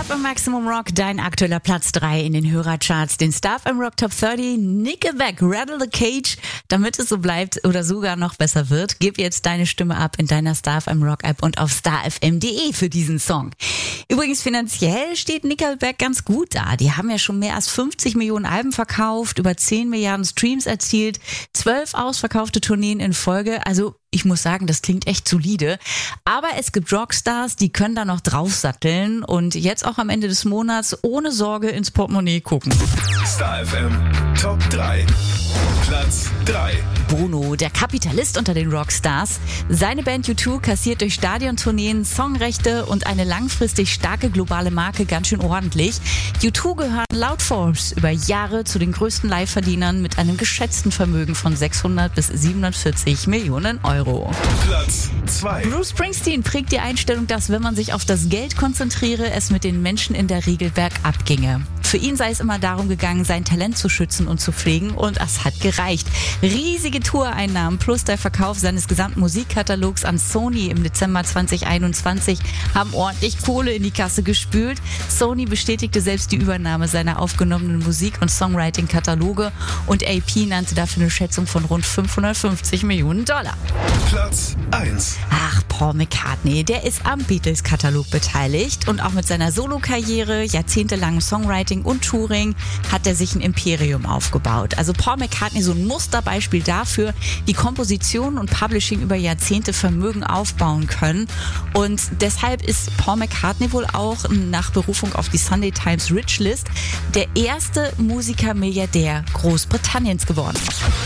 Stuff im Maximum Rock, dein aktueller Platz 3 in den Hörercharts. Den Stuff im Rock Top 30, Nickelback, Rattle the Cage. Damit es so bleibt oder sogar noch besser wird, gib jetzt deine Stimme ab in deiner Stuff im Rock App und auf starfm.de für diesen Song. Übrigens, finanziell steht Nickelback ganz gut da. Die haben ja schon mehr als 50 Millionen Alben verkauft, über 10 Milliarden Streams erzielt, 12 ausverkaufte Tourneen in Folge. Also ich muss sagen, das klingt echt solide. Aber es gibt Rockstars, die können da noch draufsatteln und jetzt auch am Ende des Monats ohne Sorge ins Portemonnaie gucken. Star FM Top 3. Platz 3. Bono, der Kapitalist unter den Rockstars. Seine Band U2 kassiert durch Stadiontourneen, Songrechte und eine langfristig starke globale Marke ganz schön ordentlich. U2 gehören laut Forbes über Jahre zu den größten Live-Verdienern mit einem geschätzten Vermögen von 600 bis 740 Millionen Euro. Platz 2. Bruce Springsteen prägt die Einstellung, dass wenn man sich auf das Geld konzentriere, es mit den Menschen in der Regel bergab ginge. Für ihn sei es immer darum gegangen, sein Talent zu schützen und zu pflegen und es hat gereicht. Riesige Toureinnahmen plus der Verkauf seines gesamten Musikkatalogs an Sony im Dezember 2021 haben ordentlich Kohle in die Kasse gespült. Sony bestätigte selbst die Übernahme seiner aufgenommenen Musik- und Songwriting-Kataloge und AP nannte dafür eine Schätzung von rund 550 Millionen Dollar. Platz 1. Ach, Paul McCartney, der ist am Beatles-Katalog beteiligt und auch mit seiner Solokarriere, jahrzehntelangem Songwriting und Touring hat er sich ein Imperium aufgebaut. Also Paul McCartney so ein Musterbeispiel dafür, wie Komposition und Publishing über Jahrzehnte Vermögen aufbauen können. Und deshalb ist Paul McCartney wohl auch nach Berufung auf die Sunday Times Rich List der erste Musiker-Milliardär Großbritanniens geworden.